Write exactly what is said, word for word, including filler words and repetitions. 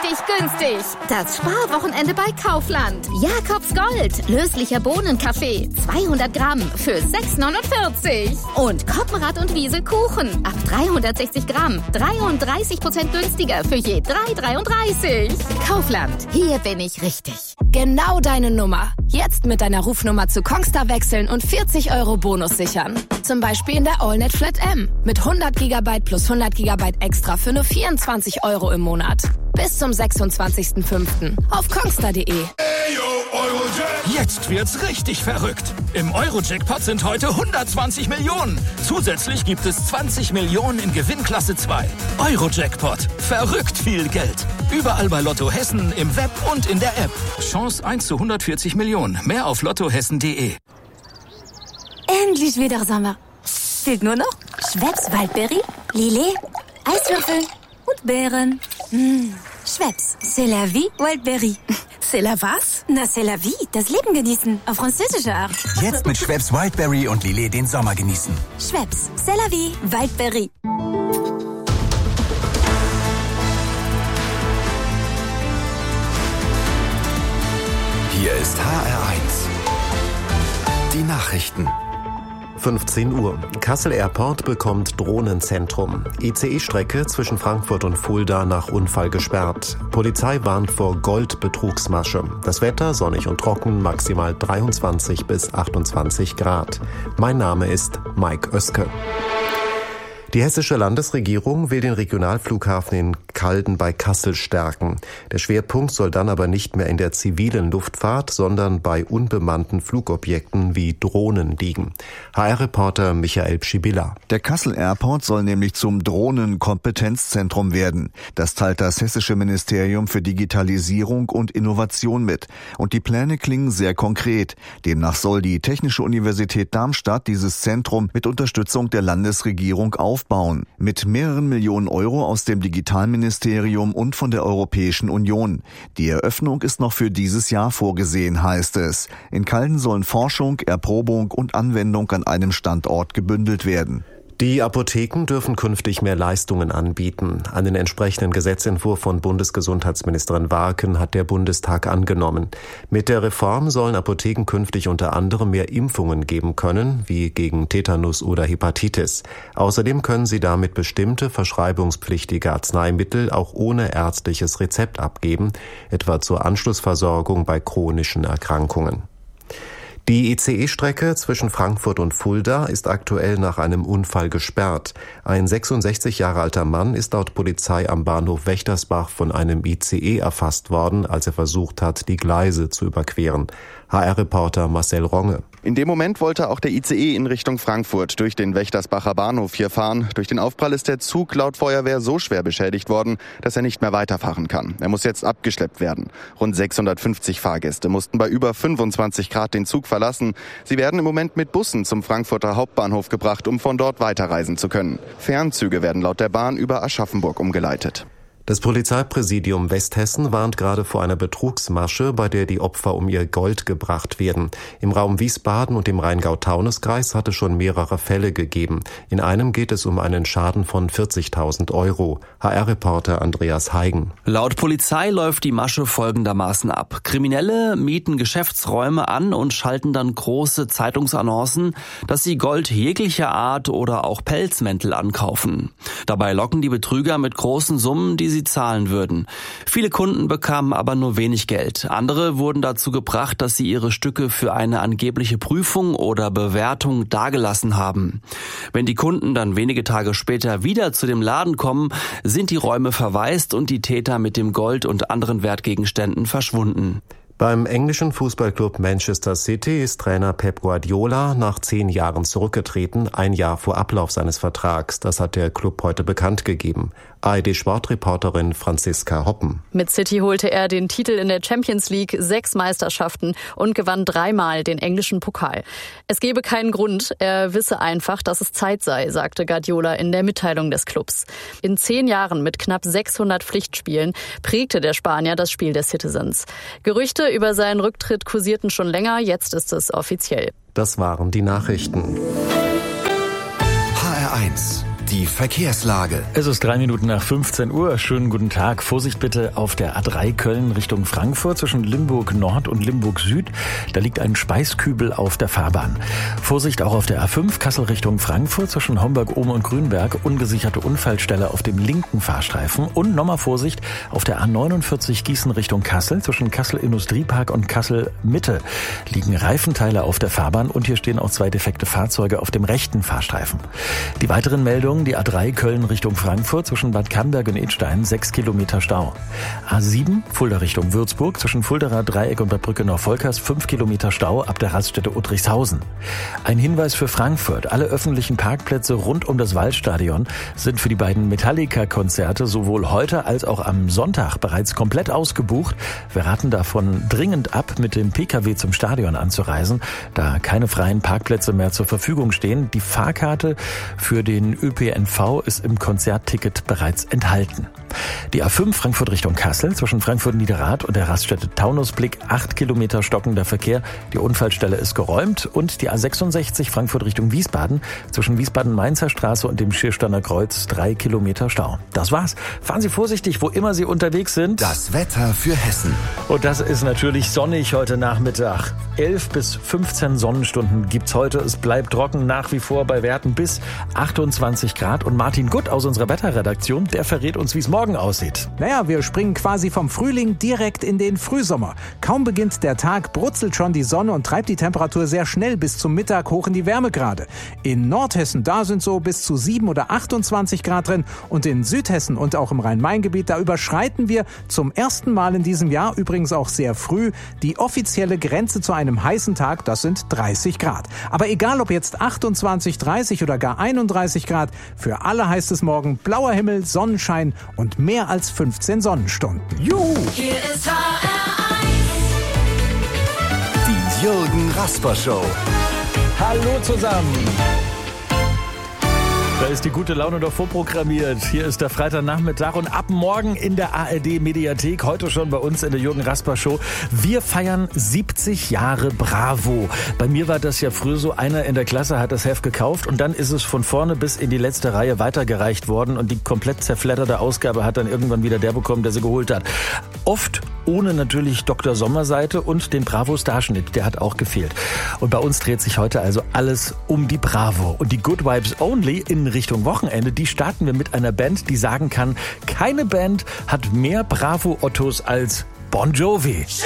richtig günstig. Das Sparwochenende bei Kaufland. Jakobs Gold. Löslicher Bohnenkaffee. zweihundert Gramm für sechs neunundvierzig. Und Koppenrad und Wiesel Kuchen. Ab dreihundertsechzig Gramm. dreiunddreißig Prozent günstiger für je drei dreiunddreißig. Kaufland. Hier bin ich richtig. Genau deine Nummer. Jetzt mit deiner Rufnummer zu Kongstar wechseln und vierzig Euro Bonus sichern. Zum Beispiel in der AllNet Flat M. Mit hundert Gigabyte plus hundert Gigabyte extra für nur vierundzwanzig Euro im Monat. Bis zum sechsundzwanzigsten fünften auf kongstar punkt de. Jetzt wird's richtig verrückt. Im Euro-Jackpot sind heute hundertzwanzig Millionen. Zusätzlich gibt es zwanzig Millionen in Gewinnklasse zwei. Euro-Jackpot. Verrückt viel Geld. Überall bei Lotto Hessen, im Web und in der App. Chance eins zu hundertvierzig Millionen. Mehr auf lottohessen punkt de. Endlich wieder Sommer. Fehlt nur noch Schweppes Waldberry, Lillet, Eiswürfel und Beeren. Mmh. Schweppes, c'est la vie, Wildberry. C'est la was? Na, c'est la vie, das Leben genießen, auf französische Art. Jetzt mit Schweppes Wildberry und Lillet den Sommer genießen. Schweppes, c'est la vie, Wildberry. Hier ist H R eins. Die Nachrichten. fünfzehn Uhr. Kassel Airport bekommt Drohnenzentrum. I C E-Strecke zwischen Frankfurt und Fulda nach Unfall gesperrt. Polizei warnt vor Goldbetrugsmasche. Das Wetter sonnig und trocken, maximal dreiundzwanzig bis achtundzwanzig Grad. Mein Name ist Mike Oeske. Die hessische Landesregierung will den Regionalflughafen in Calden bei Kassel stärken. Der Schwerpunkt soll dann aber nicht mehr in der zivilen Luftfahrt, sondern bei unbemannten Flugobjekten wie Drohnen liegen. H R-Reporter Michael Pschibilla. Der Kassel Airport soll nämlich zum Drohnenkompetenzzentrum werden. Das teilt das hessische Ministerium für Digitalisierung und Innovation mit. Und die Pläne klingen sehr konkret. Demnach soll die Technische Universität Darmstadt dieses Zentrum mit Unterstützung der Landesregierung aufbauen. Bauen. Mit mehreren Millionen Euro aus dem Digitalministerium und von der Europäischen Union. Die Eröffnung ist noch für dieses Jahr vorgesehen, heißt es. In Calden sollen Forschung, Erprobung und Anwendung an einem Standort gebündelt werden. Die Apotheken dürfen künftig mehr Leistungen anbieten. Einen entsprechenden Gesetzentwurf von Bundesgesundheitsministerin Warken hat der Bundestag angenommen. Mit der Reform sollen Apotheken künftig unter anderem mehr Impfungen geben können, wie gegen Tetanus oder Hepatitis. Außerdem können sie damit bestimmte verschreibungspflichtige Arzneimittel auch ohne ärztliches Rezept abgeben, etwa zur Anschlussversorgung bei chronischen Erkrankungen. Die I C E-Strecke zwischen Frankfurt und Fulda ist aktuell nach einem Unfall gesperrt. Ein sechsundsechzig Jahre alter Mann ist laut Polizei am Bahnhof Wächtersbach von einem I C E erfasst worden, als er versucht hat, die Gleise zu überqueren. H R-Reporter Marcel Ronge. In dem Moment wollte auch der I C E in Richtung Frankfurt durch den Wächtersbacher Bahnhof hier fahren. Durch den Aufprall ist der Zug laut Feuerwehr so schwer beschädigt worden, dass er nicht mehr weiterfahren kann. Er muss jetzt abgeschleppt werden. Rund sechshundertfünfzig Fahrgäste mussten bei über fünfundzwanzig Grad den Zug verlassen. Sie werden im Moment mit Bussen zum Frankfurter Hauptbahnhof gebracht, um von dort weiterreisen zu können. Fernzüge werden laut der Bahn über Aschaffenburg umgeleitet. Das Polizeipräsidium Westhessen warnt gerade vor einer Betrugsmasche, bei der die Opfer um ihr Gold gebracht werden. Im Raum Wiesbaden und im Rheingau-Taunus-Kreis hat es schon mehrere Fälle gegeben. In einem geht es um einen Schaden von vierzigtausend Euro. H R-Reporter Andreas Heigen. Laut Polizei läuft die Masche folgendermaßen ab. Kriminelle mieten Geschäftsräume an und schalten dann große Zeitungsannoncen, dass sie Gold jeglicher Art oder auch Pelzmäntel ankaufen. Dabei locken die Betrüger mit großen Summen, die sie zahlen würden. Viele Kunden bekamen aber nur wenig Geld. Andere wurden dazu gebracht, dass sie ihre Stücke für eine angebliche Prüfung oder Bewertung dagelassen haben. Wenn die Kunden dann wenige Tage später wieder zu dem Laden kommen, sind die Räume verwaist und die Täter mit dem Gold und anderen Wertgegenständen verschwunden. Beim englischen Fußballclub Manchester City ist Trainer Pep Guardiola nach zehn Jahren zurückgetreten, ein Jahr vor Ablauf seines Vertrags. Das hat der Club heute bekannt gegeben. A R D-Sportreporterin Franziska Hoppen. Mit City holte er den Titel in der Champions League, sechs Meisterschaften und gewann dreimal den englischen Pokal. Es gebe keinen Grund, er wisse einfach, dass es Zeit sei, sagte Guardiola in der Mitteilung des Clubs. In zehn Jahren mit knapp sechshundert Pflichtspielen prägte der Spanier das Spiel der Citizens. Gerüchte über seinen Rücktritt kursierten schon länger, jetzt ist es offiziell. Das waren die Nachrichten. H R eins. Die Verkehrslage. Es ist drei Minuten nach fünfzehn Uhr. Schönen guten Tag. Vorsicht bitte auf der A drei Köln Richtung Frankfurt zwischen Limburg Nord und Limburg Süd. Da liegt ein Speiskübel auf der Fahrbahn. Vorsicht auch auf der A fünf Kassel Richtung Frankfurt zwischen Homburg-Ohm und Grünberg. Ungesicherte Unfallstelle auf dem linken Fahrstreifen. Und nochmal Vorsicht auf der A neunundvierzig Gießen Richtung Kassel zwischen Kassel Industriepark und Kassel Mitte. Liegen Reifenteile auf der Fahrbahn und hier stehen auch zwei defekte Fahrzeuge auf dem rechten Fahrstreifen. Die weiteren Meldungen: die A drei Köln Richtung Frankfurt zwischen Bad Camberg und Idstein, sechs Kilometer Stau. A sieben Fulda Richtung Würzburg zwischen Fuldaer Dreieck und Bad Brückenau-Volkers, fünf Kilometer Stau ab der Raststätte Uttrichshausen. Ein Hinweis für Frankfurt: alle öffentlichen Parkplätze rund um das Waldstadion sind für die beiden Metallica-Konzerte sowohl heute als auch am Sonntag bereits komplett ausgebucht. Wir raten davon dringend ab, mit dem Pkw zum Stadion anzureisen, da keine freien Parkplätze mehr zur Verfügung stehen. Die Fahrkarte für den Ö P N V ist im Konzertticket bereits enthalten. Die A fünf Frankfurt Richtung Kassel zwischen Frankfurt-Niederrad und der Raststätte Taunusblick, acht Kilometer stockender Verkehr. Die Unfallstelle ist geräumt. Und die A sechsundsechzig Frankfurt Richtung Wiesbaden zwischen Wiesbaden-Mainzer Straße und dem Schiersteiner Kreuz, drei Kilometer Stau. Das war's. Fahren Sie vorsichtig, wo immer Sie unterwegs sind. Das Wetter für Hessen. Und das ist natürlich sonnig heute Nachmittag. elf bis fünfzehn Sonnenstunden gibt's heute. Es bleibt trocken nach wie vor bei Werten bis achtundzwanzig Grad. Und Martin Gutt aus unserer Wetterredaktion, der verrät uns, wie es morgen aussieht. Naja, wir springen quasi vom Frühling direkt in den Frühsommer. Kaum beginnt der Tag, brutzelt schon die Sonne und treibt die Temperatur sehr schnell bis zum Mittag hoch in die Wärmegrade. In Nordhessen, da sind so bis zu sieben oder achtundzwanzig Grad drin. Und in Südhessen und auch im Rhein-Main-Gebiet, da überschreiten wir zum ersten Mal in diesem Jahr, übrigens auch sehr früh, die offizielle Grenze zu einem heißen Tag, das sind dreißig Grad. Aber egal ob jetzt achtundzwanzig, dreißig oder gar einunddreißig Grad, für alle heißt es morgen blauer Himmel, Sonnenschein und mehr als fünfzehn Sonnenstunden. Juhu! Hier ist H R eins. Die Jürgen Rasper Show. Hallo zusammen. Da ist die gute Laune doch vorprogrammiert. Hier ist der Freitagnachmittag und ab morgen in der A R D-Mediathek, heute schon bei uns in der Jürgen Rasper Show. Wir feiern siebzig Jahre Bravo. Bei mir war das ja früher so, einer in der Klasse hat das Heft gekauft und dann ist es von vorne bis in die letzte Reihe weitergereicht worden und die komplett zerfledderte Ausgabe hat dann irgendwann wieder der bekommen, der sie geholt hat. Oft ohne natürlich Doktor Sommer-Seite und den Bravo-Starschnitt, der hat auch gefehlt. Und bei uns dreht sich heute also alles um die Bravo. Und die Good Vibes Only in Richtung Wochenende, die starten wir mit einer Band, die sagen kann, keine Band hat mehr Bravo-Ottos als Bon Jovi.